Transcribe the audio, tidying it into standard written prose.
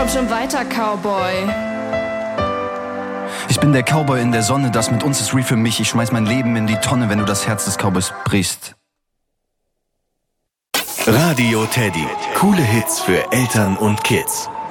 Komm schon weiter, Cowboy. Ich bin der Cowboy in der Sonne, das mit uns ist real für mich. Ich schmeiß mein Leben in die Tonne, wenn du das Herz des Cowboys brichst. Radio Teddy. Coole Hits für Eltern und Kids.